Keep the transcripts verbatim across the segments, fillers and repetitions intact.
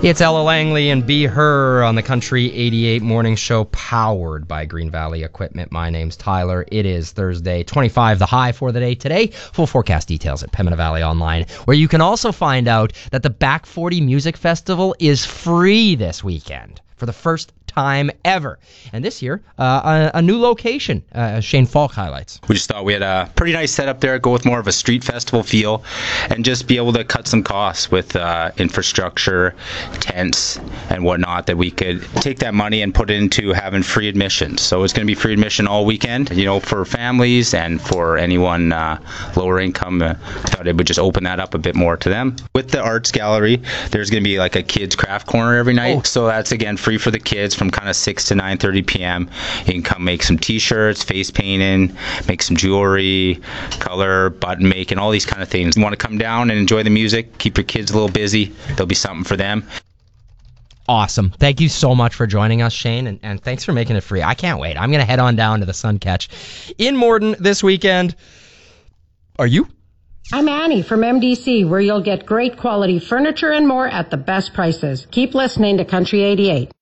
It's Ella Langley and Be Her on the Country eighty-eight Morning Show, powered by Green Valley Equipment. My name's Tyler. It is Thursday, twenty-five the high for the day today. Full forecast details at Pembina Valley Online, where you can also find out that the Back forty Music Festival is free this weekend for the first time ever. And this year, uh, a, a new location, uh, Shane Falk highlights. We just thought we had a pretty nice setup there, go with more of a street festival feel, and just be able to cut some costs with uh, infrastructure, tents, and whatnot, that we could take that money and put it into having free admission. So it's going to be free admission all weekend, you know, for families and for anyone uh, lower income. Uh, thought it would just open that up a bit more to them. With the arts gallery, there's going to be like a kids craft corner every night. Oh. So that's, again, free for the kids from kind of six to nine thirty p.m. You can come make some t-shirts, face painting, make some jewelry, color, button making, all these kind of things. You want to come down and enjoy the music, keep your kids a little busy, there'll be something for them. Awesome. Thank you so much for joining us, Shane, and, and thanks for making it free. I can't wait. I'm going to head on down to the Suncatch in Morden this weekend. Are you? I'm Annie from M D C, where you'll get great quality furniture and more at the best prices. Keep listening to Country eighty-eight.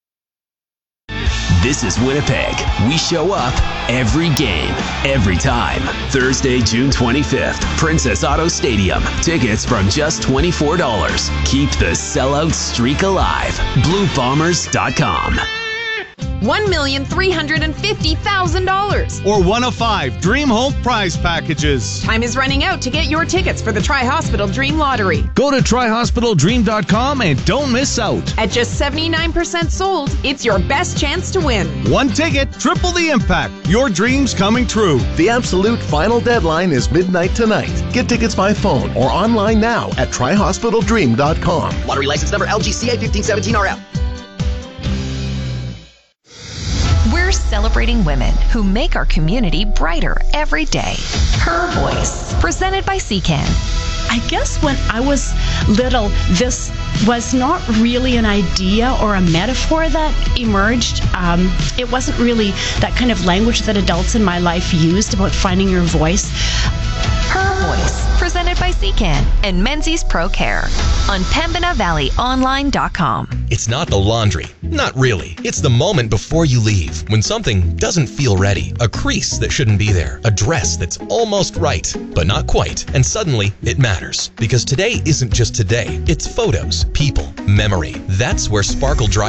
This is Winnipeg. We show up every game, every time. Thursday, June twenty-fifth, Princess Auto Stadium. Tickets from just twenty-four dollars. Keep the sellout streak alive. blue bombers dot com. one million three hundred fifty thousand dollars. Or one of five Dream Home prize packages. Time is running out to get your tickets for the Tri-Hospital Dream Lottery. Go to tri hospital dream dot com and don't miss out. At just seventy-nine percent sold, it's your best chance to win. One ticket, triple the impact. Your dreams coming true. The absolute final deadline is midnight tonight. Get tickets by phone or online now at tri hospital dream dot com. Lottery license number L G C A fifteen seventeen R L. We're celebrating women who make our community brighter every day. Her Voice, presented by C CAN. I guess when I was little, this was not really an idea or a metaphor that emerged. Um, it wasn't really that kind of language that adults in my life used about finding your voice. Her Voice, presented by C CAN and Menzies Pro Care on Pembina Valley Online dot com. It's not the laundry. Not really. It's the moment before you leave, when something doesn't feel ready. A crease that shouldn't be there. A dress that's almost right, but not quite. And suddenly, it matters. Because today isn't just today. It's photos, people, memory. That's where Sparkle Dry